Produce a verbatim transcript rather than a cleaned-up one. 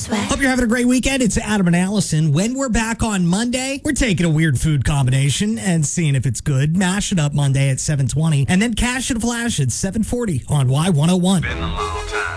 way. Hope you're having a great weekend. It's Adam and Allison. When we're back on Monday, we're taking a weird food combination and seeing if it's good. Mash it up Monday at seven twenty, and then Cash and Flash at seven forty on Y one oh one. Been a long time.